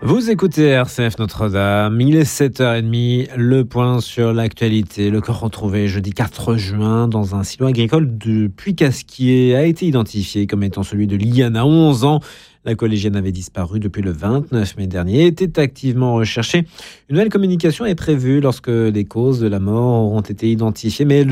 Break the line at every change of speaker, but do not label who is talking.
Vous écoutez RCF Notre-Dame, il est 7h30, le point sur l'actualité. Le corps retrouvé jeudi 4 juin dans un silo agricole de Puy-Casquier a été identifié comme étant celui de Liana, 11 ans. La collégienne avait disparu depuis le 29 mai dernier et était activement recherchée. Une nouvelle communication est prévue lorsque les causes de la mort auront été identifiées, mais